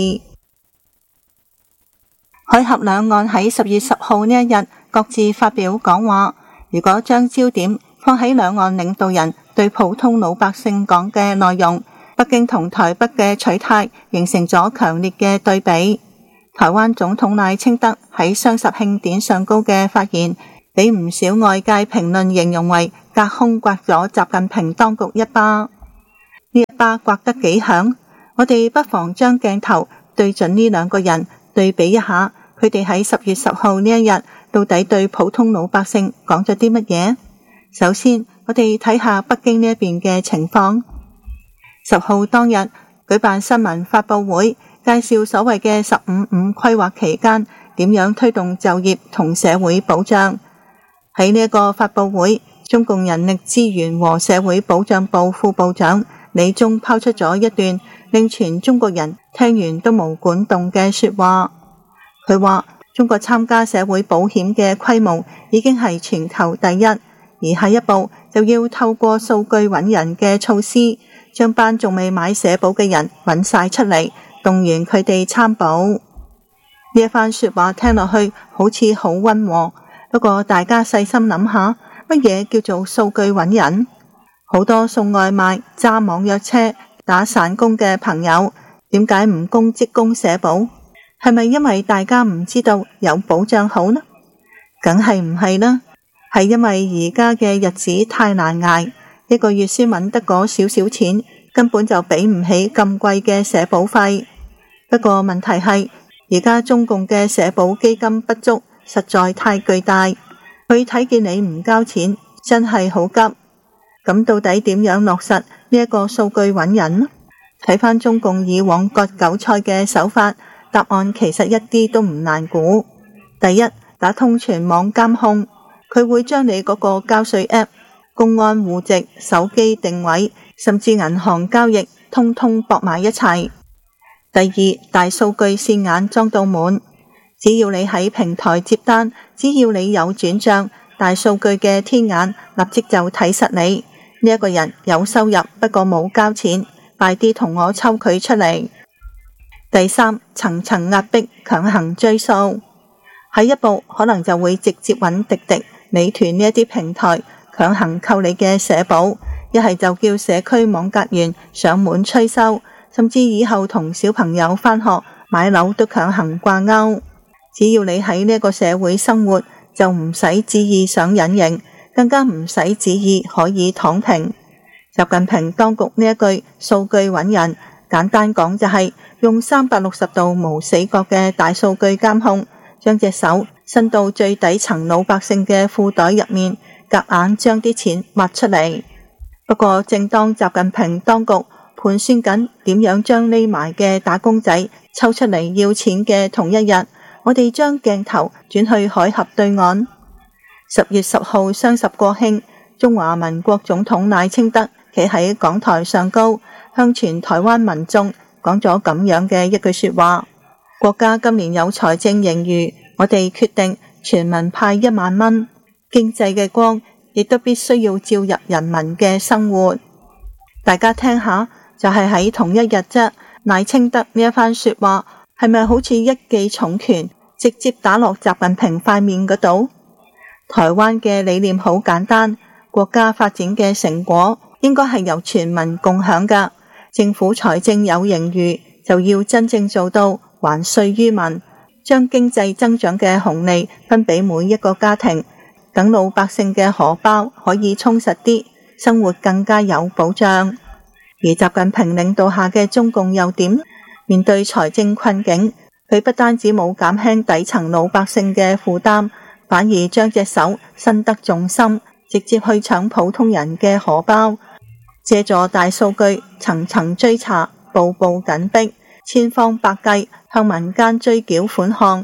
海峽兩岸喺十月十號呢一日各自發表講話，如果將焦點放喺兩岸領導人對普通老百姓講嘅內容，北京同台北嘅取態形成咗強烈嘅對比。台灣總統賴清德喺雙十慶典上高嘅發言，俾唔少外界評論形容為隔空刮咗習近平當局一巴。呢一巴刮得幾響，我哋不妨將鏡頭對準呢兩個人，對比一下佢哋喺十月十號呢一日到底對普通老百姓講咗啲乜嘢。首先，我哋睇下北京呢一邊嘅情況。十號當日舉辦新聞發佈會，介紹所謂嘅十五五規劃期間點樣推動就業同社會保障。喺呢一個發佈會，中共人力資源和社會保障部副部長李忠拋出咗一段令全中國人聽完都毛管動嘅說話。佢話中國參加社會保險嘅規模已經係全球第一，而下一步就要透過數據揾人嘅措施，將班仲未買社保嘅人揾晒出嚟，動員佢哋參保。呢一番說話聽落去好似好溫和，不過大家細心諗下，乜嘢叫做數據揾人？好多送外賣、揸網約車、打散工嘅朋友，點解唔供職工社保？係咪因為大家唔知道有保障好呢？梗係唔係啦，係因為而家嘅日子太難捱，一個月先揾得嗰少少錢，根本就俾唔起咁貴嘅社保費。不過問題係，而家中共嘅社保基金不足，實在太巨大，佢睇見你唔交錢，真係好急。咁到底點樣落實呢一個數據揾人呢？睇返中共以往割韭菜嘅手法，答案其實一啲都唔難估。第一，打通全網監控，佢會將你嗰個交稅 App、公安戶籍、手機定位，甚至銀行交易，通通駁埋一齊。第二，大數據線眼裝到滿，只要你喺平台接單，只要你有轉賬，大數據嘅天眼立即就睇實你。呢一個人有收入，不過冇交錢，快啲同我抽佢出嚟。第三，層層壓迫，強行追數，下一步可能就會直接揾滴滴、美團呢一啲平台強行扣你嘅社保，一係就叫社區網格員上門催收，甚至以後同小朋友返學買樓都強行掛鈎。只要你喺呢一個社會生活，就唔使旨意上隱形，更加唔使旨意可以躺平。習近平當局呢一句數據揾人，簡單講就係用三百六十度無死角嘅大數據監控，將隻手伸到最底層老百姓嘅褲袋入面，夾硬將啲錢挖出嚟。不過正當習近平當局盤算緊點樣將匿埋嘅打工仔抽出嚟要錢嘅同一日，我哋將鏡頭轉去海峽對岸。十月十號雙十國慶，中華民國總統賴清德企喺講台上高，向全台灣民眾講咗咁樣嘅一句說話：國家今年有財政盈餘，我哋決定全民派一萬蚊，經濟嘅光亦都必須要照入人民嘅生活。大家聽下，就係喺同一日啫，賴清德呢一番說話係咪好似一記重拳，直接打落習近平塊面嗰度？台灣嘅理念好簡單，國家發展嘅成果應該係由全民共享噶。政府財政有盈餘，就要真正做到還稅於民，將經濟增長嘅紅利分俾每一個家庭，等老百姓嘅荷包可以充實啲，生活更加有保障。而習近平領導下嘅中共又點？面對財政困境，佢不單止冇減輕底層老百姓嘅負擔，反而將隻手伸得仲深，直接去搶普通人嘅荷包，借助大數據層層追查，步步緊逼，千方百計向民間追繳款項，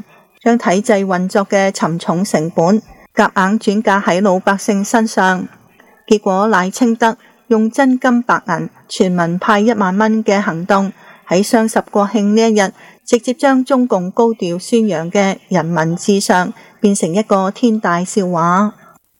將體制運作嘅沉重成本夾硬轉嫁喺老百姓身上。結果賴清德用真金白銀全民派一萬蚊嘅行動，喺雙十國慶呢一日，直接將中共高調宣揚嘅人民至上變成一個天大笑話。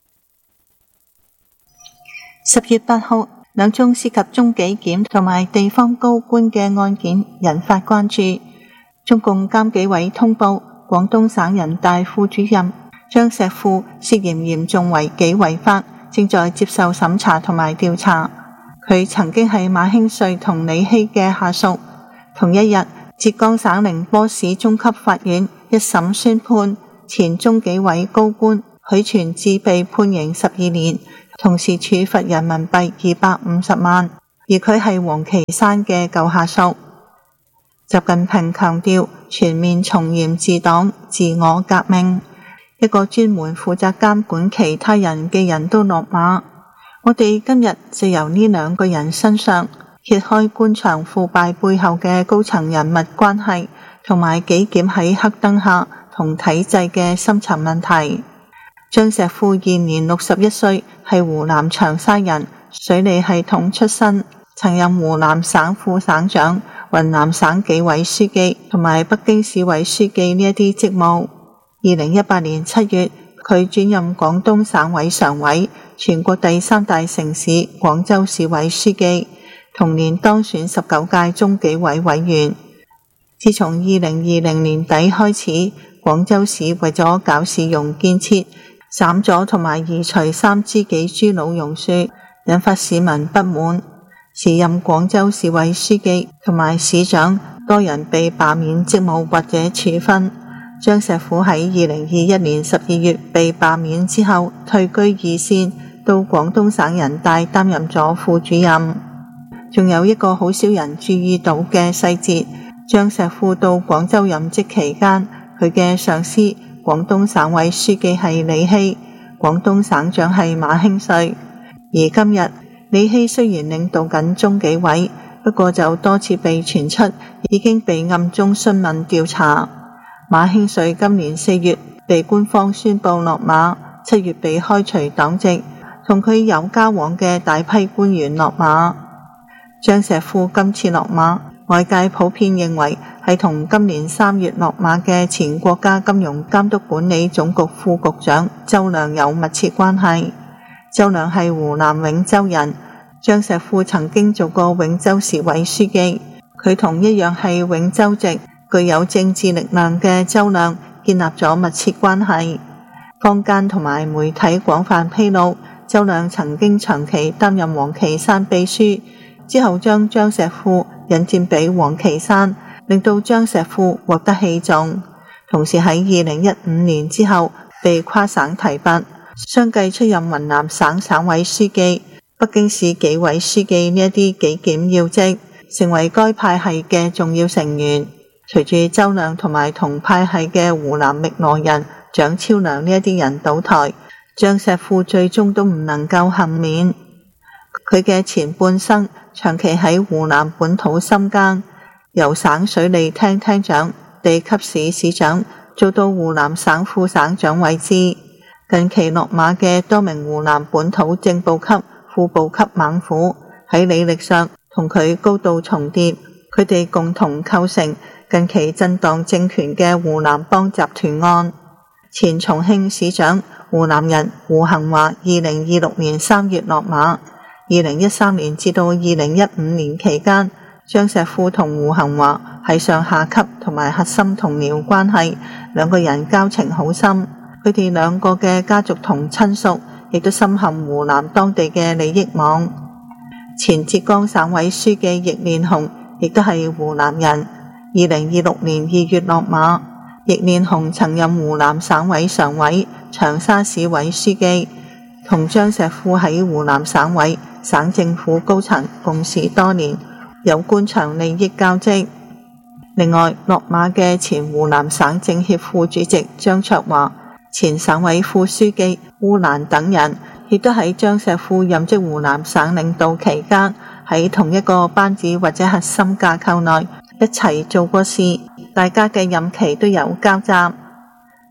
十月八號，兩宗涉及中紀檢同埋地方高官嘅案件引發關注。中共監紀委通報，廣東省人大副主任張石富涉嫌嚴重違紀違法，正在接受審查同埋調查。佢曾經係馬興瑞同李希嘅下屬。同一日，浙江省寧波市中級法院一審宣判前中紀委高官許全志被判刑十二年，同時處罰人民幣二百五十萬，而佢係王岐山嘅舊下屬。習近平強調全面從嚴治黨、自我革命，一個專門負責監管其他人嘅人都落馬。我哋今日就由呢兩個人身上揭開官場腐敗背後嘅高層人物關係，同埋紀檢喺黑燈下同體制嘅深層問題。張石富現年六十一歲，係湖南長沙人，水利系統出身，曾任湖南省副省長、雲南省紀委書記同埋北京市委書記呢一啲職務。二零一八年七月，佢轉任廣東省委常委、全國第三大城市廣州市委書記，同年當選十九屆中紀委委員。自從二零二零年底開始，廣州市為咗搞市容建設，斬咗同埋移除三支幾株老榕樹，引發市民不滿。時任廣州市委書記同埋市長多人被罷免職務或者處分。張石富喺二零二一年十二月被罷免之後，退居二線，到廣東省人大擔任咗副主任。仲有一個好少人注意到嘅細節，張石富到廣州任職期間，佢嘅上司廣東省委書記係李希，廣東省長係馬興瑞。而今日李希雖然領導緊中紀委，不過就多次被傳出已經被暗中詢問調查。馬興瑞今年四月被官方宣布落馬，七月被開除黨籍，同佢有交往嘅大批官員落馬。張石富今次落馬，外界普遍認為係同今年三月落馬嘅前國家金融監督管理總局副局長周亮有密切關係。周亮係湖南永州人，張石富曾經做過永州市委書記，佢同一樣係永州籍、具有政治力量嘅周亮建立咗密切關係。坊間同埋媒體廣泛披露，周亮曾經長期擔任王岐山秘書，之後將張石富引薦俾王岐山，令到張石富獲得器重。同時喺二零一五年之後被跨省提拔，相繼出任雲南省省委書記、北京市紀委書記呢一啲紀檢要職，成為該派系嘅重要成員。隨住周亮同埋同派系嘅湖南汨羅人蔣超良呢一啲人倒台，張石富最終都唔能夠幸免。佢嘅前半生長期喺湖南本土深耕，由省水利廳廳長、地級市市長做到湖南省副省長位置。近期落馬嘅多名湖南本土正部級、副部級猛虎，喺履歷上同佢高度重疊，佢哋共同構成近期震盪政權嘅湖南幫集團案。前重慶市長湖南人胡恒華二零二六年三月落馬。二零一三年至到二零一五年期間，張石富同胡恒華係上下級同埋核心同僚關係，兩個人交情好深。佢哋兩個嘅家族同親屬亦都深陷湖南當地嘅利益網。前浙江省委書記易煉紅亦都係湖南人，二零二六年二月落馬。易煉紅曾任湖南省委常委、長沙市委書記，同張石富喺湖南省委、省政府高層共事多年，有官場利益交織。另外，落馬嘅前湖南省政協副主席張卓華、前省委副書記烏蘭等人，亦都喺張石富任職湖南省領導期間，喺同一個班子或者核心架構內一齊做過事，大家嘅任期都有交集。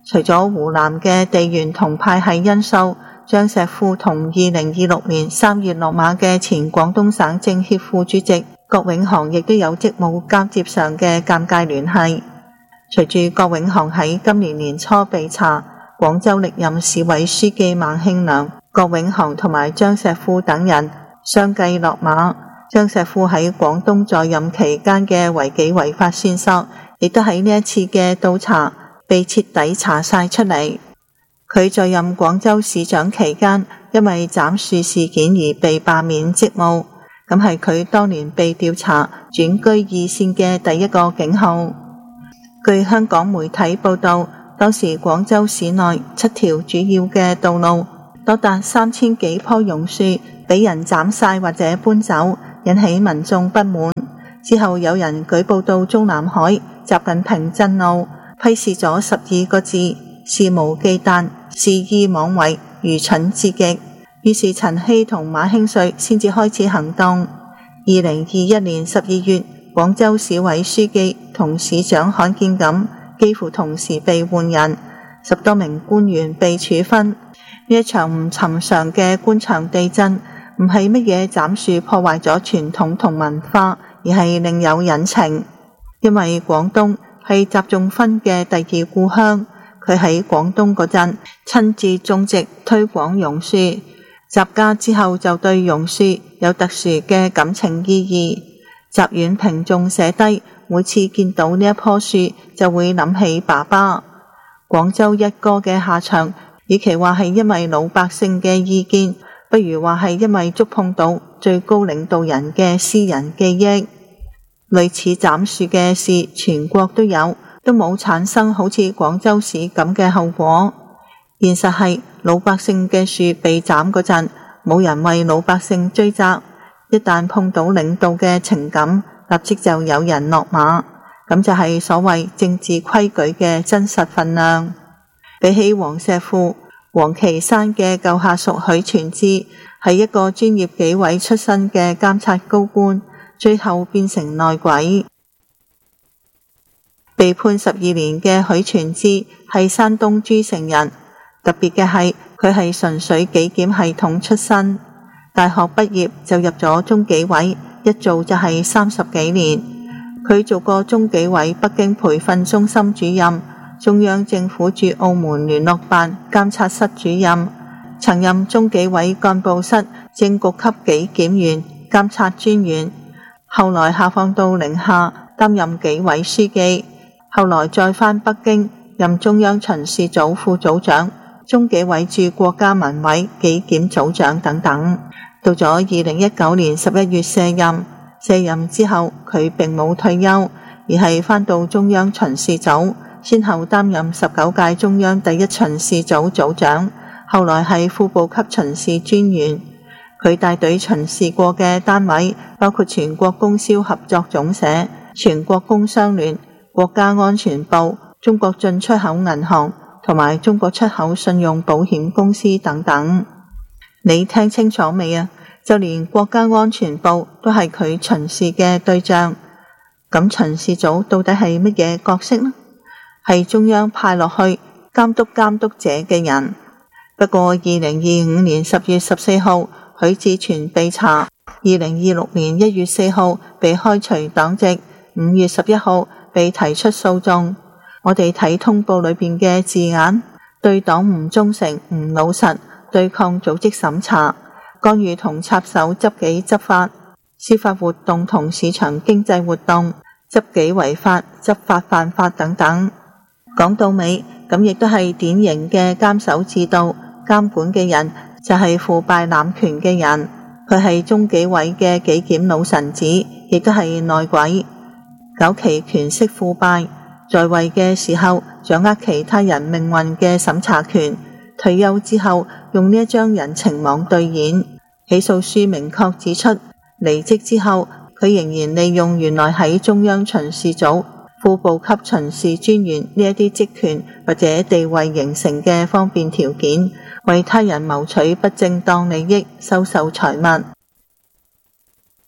除咗湖南嘅地緣同派系因素，張碩富同二零二六年三月落馬嘅前廣東省政協副主席郭永航亦都有職務交接上嘅尷尬聯繫。隨住郭永航喺今年年初被查，廣州歷任市委書記孟慶良、郭永航同埋張碩富等人相繼落馬。張碩富喺廣東在任期間嘅違紀違法線索，亦都喺呢一次嘅倒查被徹底查晒出嚟。佢在任廣州市長期間，因為斬樹事件而被罷免職務，咁係佢當年被調查轉居二線嘅第一個警號。據香港媒體報道，當時廣州市內七條主要嘅道路，多達三千幾棵榕樹俾人斬晒或者搬走，引起民眾不滿。之後有人舉報到中南海，習近平震怒，批示咗十二個字：肆無忌憚、肆意妄為、愚蠢至極。於是陳希同馬興瑞先至開始行動。二零二一年十二月，廣州市委書記同市長罕見咁幾乎同時被換人，十多名官員被處分。呢一場唔尋常嘅官場地震，唔係乜嘢斬樹破壞咗傳統同文化，而係另有隱情。因為廣東係習仲勳嘅第二故鄉，佢喺廣東嗰陣親自種植推廣榕樹，習家之後就對榕樹有特殊嘅感情意義。習遠平仲寫低，每次見到呢一棵樹就會諗起爸爸。廣州一哥嘅下場，與其話係因為老百姓嘅意見，不如話係因為觸碰到最高領導人嘅私人記憶。類似斬樹嘅事全國都有，都冇產生好似廣州市咁嘅後果。現實係老百姓嘅樹被斬嗰陣，冇人為老百姓追責，一旦碰到領導嘅情感，立即就有人落馬，咁就係所謂政治規矩嘅真實分量。比起黃碩富，王岐山嘅舊下屬許傳志係一個專業紀委出身嘅監察高官，最後變成內鬼。被判十二年嘅許傳志係山東諸城人，特別嘅係佢係純粹紀檢系統出身，大學畢業就入咗中紀委，一做就係三十幾年。佢做過中紀委北京培訓中心主任，中央政府駐澳門聯絡辦監察室主任，曾任中紀委幹部室正局級紀檢員、監察專員，後來下放到寧夏擔任紀委書記，後來再返北京任中央巡視組副組長、中紀委駐國家文委紀檢組長等等。到咗二零一九年十一月卸任，卸任之後佢並冇退休，而係返到中央巡視組，先後擔任十九屆中央第一巡視組組長，後來係副部級巡視專員。佢帶隊巡視過嘅單位包括全國供銷合作總社、全國工商聯、國家安全部、中國進出口銀行同埋中國出口信用保險公司等等。你聽清楚未啊？就連國家安全部都係佢巡視嘅對象。咁巡視組到底係乜嘢角色呢？係中央派落去監督監督者嘅人。不過二零二五年十月十四號許志全被查，二零二六年一月四號被開除黨籍，五月十一號被提出訴訟。我哋睇通報裏邊嘅字眼，對黨唔忠誠、唔老實，對抗組織審查、干預同插手執紀執法、司法活動同市場經濟活動、執紀違法、執法犯法等等。講到尾，咁亦都係典型嘅監守自盜，監管嘅人就係腐敗濫權嘅人。佢係中紀委嘅紀檢老臣子，亦都係內鬼，搞其權色腐敗，在位嘅時候掌握其他人命運嘅審查權，退休之後用呢一張人情網對演。起訴書明確指出，離職之後佢仍然利用原來喺中央巡視組副部級巡視專員呢一啲職權或者地位形成嘅方便條件，為他人謀取不正當利益，收受財物。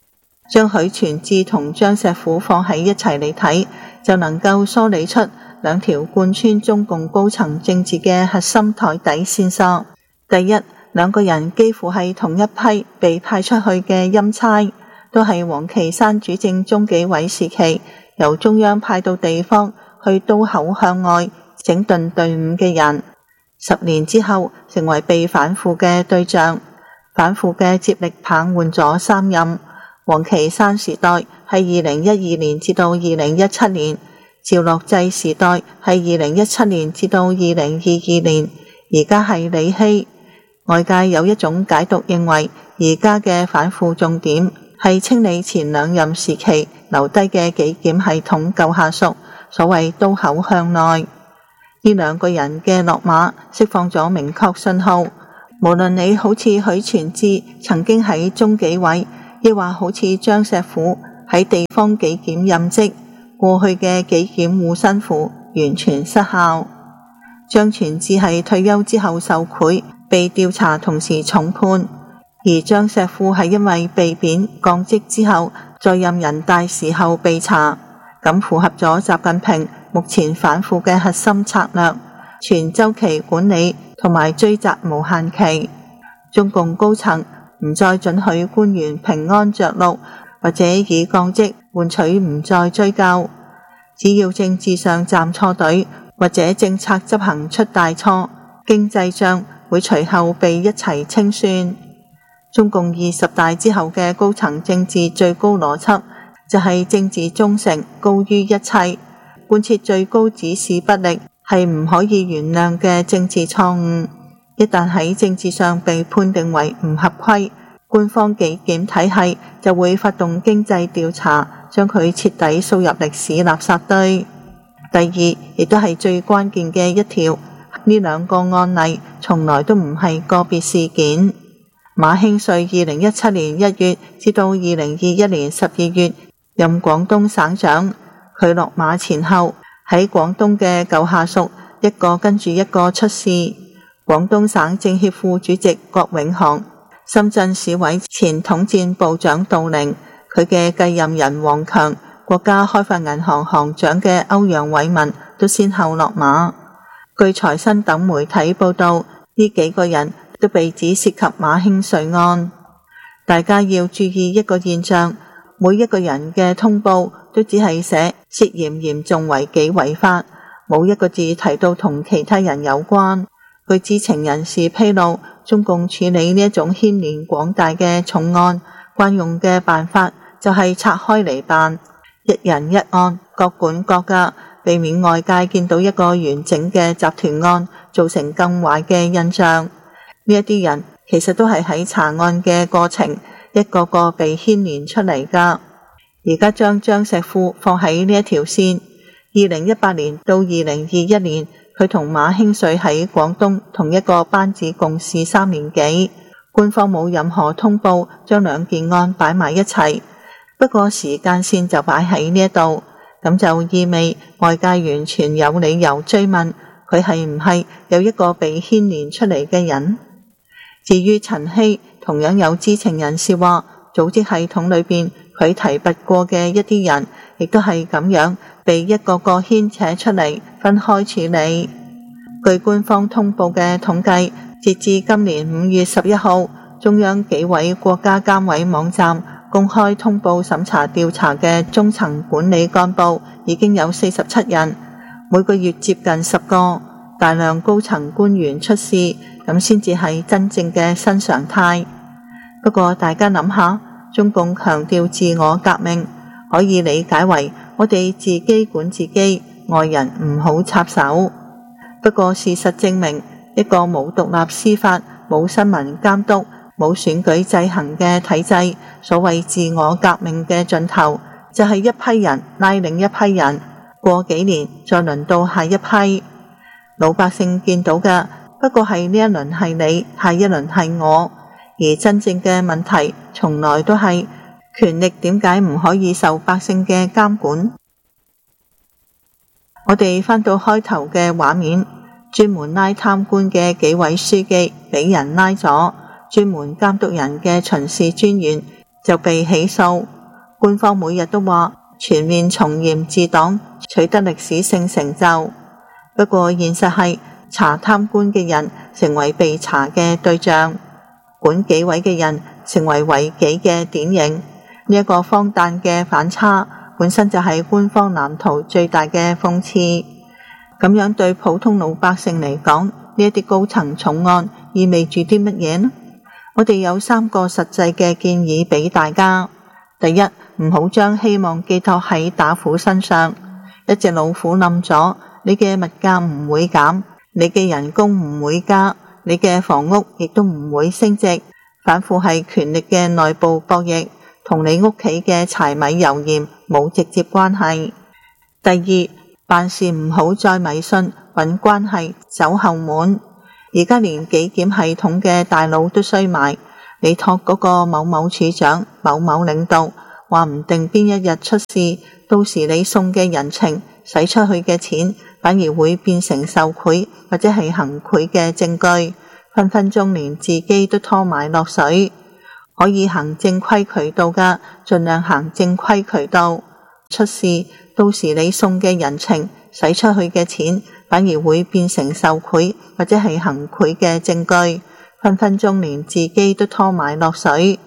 將許全志同張石虎放喺一齊嚟睇，就能夠梳理出兩條貫穿中共高層政治嘅核心台底線索。第一，兩個人幾乎係同一批被派出去嘅欽差，都係王岐山主政中紀委時期由中央派到地方去刀口向外整頓隊伍嘅人。十年之後成為被反腐嘅對象，反腐嘅接力棒換咗三任。王岐山時代係二零一二年至到二零一七年，趙樂際時代係二零一七年至到二零二二年，而家係李希。外界有一種解讀認為，而家嘅反腐重點係清理前兩任時期留低嘅紀檢系統舊下屬，所謂刀口向內。呢兩個人嘅落馬釋放咗明確信號，無論你好似許全志曾經喺中紀委，亦或好似張石虎喺地方紀檢任職，過去嘅紀檢護身符完全失效。張全志係退休之後受賄被調查，同時重判，而張石虎係因為被貶降職之後在任人大時候被查，咁符合咗習近平目前反腐嘅核心策略，全周期管理同埋追責無限期。中共高層唔再准許官員平安着陸，或者以降職換取唔再追究。只要政治上站錯隊，或者政策執行出大錯，經濟賬會隨後被一齊清算。中共二十大之後嘅高層政治最高邏輯就係政治忠誠高於一切，貫徹最高指示不力係唔可以原諒嘅政治錯誤。一旦喺政治上被判定為唔合規，官方紀檢體系就會發動經濟調查，將佢徹底掃入歷史垃圾堆。第二，亦都係最關鍵嘅一條，呢兩個案例從來都唔係個別事件。馬興瑞二零一七年一月至到二零二一年十二月任廣東省長，佢落馬前後喺廣東嘅舊下屬一個跟住一個出事。廣東省政協副主席郭永航、深圳市委前統戰部長杜寧，佢嘅繼任人王強，國家開發銀行行長嘅歐陽偉文都先後落馬。據財新等媒體報道，呢幾個人都被指涉及馬興瑞案。大家要注意一個現象，每一個人嘅通報都只係寫涉嫌嚴重違紀違法，冇一個字提到同其他人有關。據知情人士披露，中共處理呢一種牽連廣大嘅重案，慣用嘅辦法就係拆開嚟辦，一人一案，各管各㗎，避免外界見到一個完整嘅集團案，造成更壞嘅印象。呢一啲人其實都係喺查案嘅過程一個個被牽連出嚟㗎。而家將張石虎放喺呢一條線，二零一八年到二零二一年，佢同馬興瑞喺廣東同一個班子共事三年幾，官方冇任何通報將兩件案擺埋一齊，不過時間線就擺喺呢一度，咁就意味外界完全有理由追問佢係唔係有一個被牽連出嚟嘅人。至於陳希，同樣有知情人士話，組織系統裏邊佢提拔過嘅一啲人，亦都係咁樣被一個個牽扯出嚟，分開處理。據官方通報嘅統計，截至今年五月十一號，中央紀委國家監委網站公開通報審查調查嘅中層管理幹部已經有四十七人，每個月接近十個，大量高層官員出事，咁先至係真正嘅新常態。不過大家諗下，中共強調自我革命，可以理解為我哋自己管自己，外人唔好插手。不過事實證明，一個冇獨立司法、冇新聞監督、冇選舉制衡嘅體制，所謂自我革命嘅盡頭，就係一批人拉另一批人，過幾年再輪到下一批。老百姓見到嘅不過係呢一輪係你，下一輪係我，而真正嘅問題從來都係權力點解唔可以受百姓嘅監管。我哋返到開頭嘅畫面，專門拉貪官嘅紀委書記俾人拉咗，專門監督人嘅巡視專員就被起訴。 官方每日都話全面從嚴治黨取得歷史性成就，不過現實係查貪官嘅人成為被查嘅對象，管紀委嘅人成為違紀嘅典型。呢一個荒誕嘅反差本身就係官方藍圖最大嘅諷刺。咁樣對普通老百姓嚟講，呢一啲高層重案意味住啲乜嘢呢？我哋有三個實際嘅建議俾大家。第一，唔好將希望寄託喺打虎身上。一隻老虎冧咗，你嘅物價唔會減，你嘅人工唔會加，你嘅房屋亦都唔會升值。反腐係權力嘅內部博弈，同你屋企嘅柴米油鹽冇直接關係。第二，辦事唔好再迷信搵關係走後門。而家連紀檢系統嘅大佬都衰埋，你託嗰個某某處長、某某領導，話唔定邊一日出事，到時你送嘅人情、使出去嘅錢，反而會變成受賄或者係行賄嘅證據，分分鐘連自己都拖埋落水。可以行正規渠道㗎，盡量行正規渠道。出事，到時你送嘅人情、使出去嘅錢，反而會變成受賄或者係行賄嘅證據，分分鐘連自己都拖埋落水。